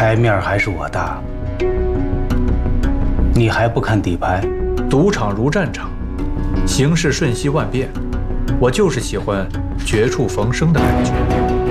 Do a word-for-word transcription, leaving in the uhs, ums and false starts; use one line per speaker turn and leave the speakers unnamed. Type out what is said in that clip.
牌面还是我大，你还不看底牌？
赌场如战场，形势瞬息万变，我就是喜欢绝处逢生的感觉。